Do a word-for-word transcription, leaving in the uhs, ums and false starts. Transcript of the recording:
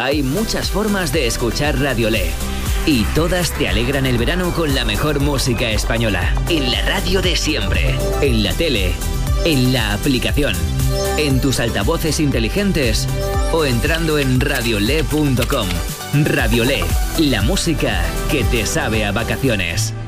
Hay muchas formas de escuchar Radiolé y todas te alegran el verano con la mejor música española. En la radio de siempre, en la tele, en la aplicación, en tus altavoces inteligentes o entrando en radiolé punto com. Radiolé, la música que te sabe a vacaciones.